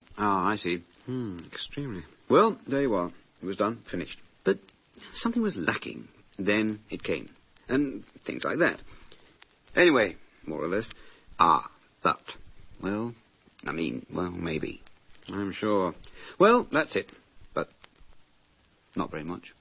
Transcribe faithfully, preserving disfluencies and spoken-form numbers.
Ah, I see. Hmm, extremely. Well, there you are. It was done, finished. But something was lacking. Then it came. And things like that. Anyway, more or less. Ah, but. Well, I mean, well, maybe. I'm sure. Well, that's it. But not very much.